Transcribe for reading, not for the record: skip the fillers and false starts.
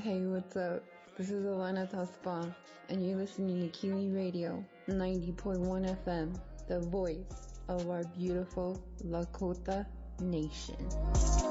Hey, what's up? This is Alana Taspan, and you're listening to Kiwi Radio 90.1 FM, the voice of our beautiful Lakota Nation.